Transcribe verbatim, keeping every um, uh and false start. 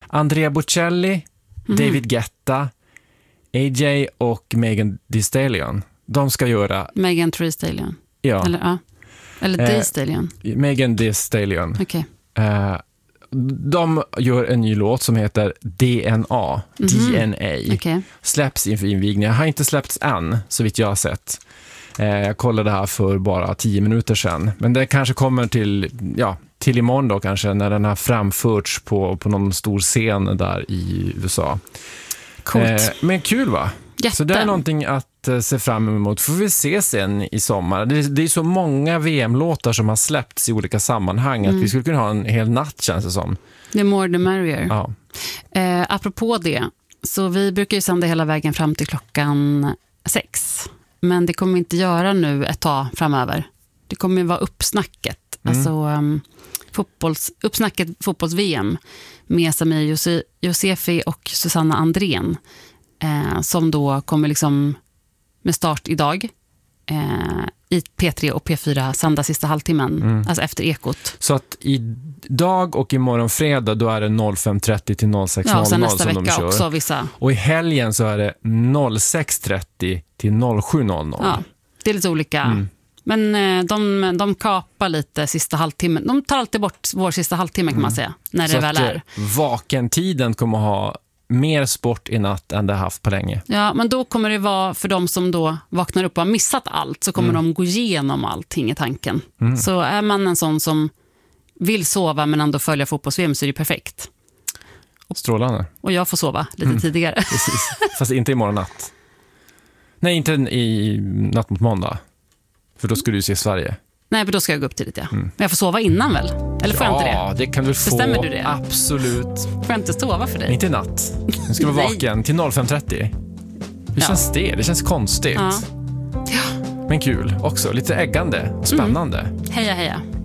Andrea Bocelli, mm. David Guetta, A J och Megan Thee Stallion. De ska göra... Megan Thee Stallion. Ja. Eller, ja. Eller Thee Stallion. Eh, Megan Thee Stallion. Okej. Okay. Eh, de gör en ny låt som heter D N A. Mm-hmm. D N A. Okay. Släpps inför invigningen. Har inte släppts än, så vitt jag har sett. Eh, jag kollade det här för bara tio minuter sedan. Men det kanske kommer till, ja, till imorgon då kanske, när den har framförts på, på någon stor scen där i U S A. Coolt. Eh, men kul, va? Jätte. Så det är någonting att eh, se fram emot. Får vi se sen i sommar. Det, det är så många V M-låtar som har släppts i olika sammanhang mm. att vi skulle kunna ha en hel natt, känns det som. The more the merrier. Ja. Eh, apropå det, så vi brukar ju sända hela vägen fram till klockan sex. Men det kommer vi inte göra nu ett tag framöver. Det kommer ju vara uppsnacket. Mm. Alltså um, fotbolls, uppsnacket fotbolls-V M med Samir Jose- Josefi och Susanna Andrén. Eh, som då kommer liksom med start idag eh, i P tre och P fyra sända sista halvtimmen, mm. alltså efter Ekot. Så att idag och imorgon fredag då är det fem trettio till sex Ja, sen nästa som vecka de kör. också vissa. Och i helgen så är det sex trettio till sju Ja, det är lite olika. Mm. Men eh, de, de kapar lite sista halvtimmen. De tar alltid bort vår sista halvtimme kan man säga, när så det väl att, är. Vakentiden kommer ha mer sport i natt än det har haft på länge. Ja, men då kommer det vara för de som då vaknar upp och har missat allt, så kommer mm. de gå igenom allting i tanken. Mm. Så är man en sån som vill sova men ändå följa fotbolls-V M så är det perfekt. Strålande. Och jag får sova lite mm. tidigare. Precis. Fast inte imorgon natt. Nej, inte i natt mot måndag. För då ska du se Sverige. Nej, för då ska jag gå upp tidigt, ja. Mm. Men jag får sova innan väl? Eller får ja, jag inte det? Ja, det kan du få. Bestämmer du det? Absolut. Får jag inte sova för dig? Inte i natt. Du ska vara vaken till fem trettio. Hur ja. känns det? Det känns konstigt. Ja. Ja. Men kul också. Lite äggande. Spännande. Mm. Heja, heja.